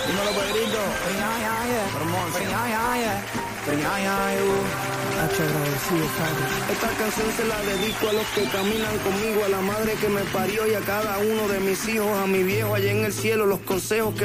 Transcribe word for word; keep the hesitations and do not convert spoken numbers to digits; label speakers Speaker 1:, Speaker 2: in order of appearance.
Speaker 1: Dímelo, Pedrito. Hermoso.
Speaker 2: Hacho agradecido, padre.
Speaker 3: Esta canción se la dedico a los que caminan conmigo, a la madre que me parió y a cada uno de mis hijos, a mi viejo allá en el cielo, los consejos que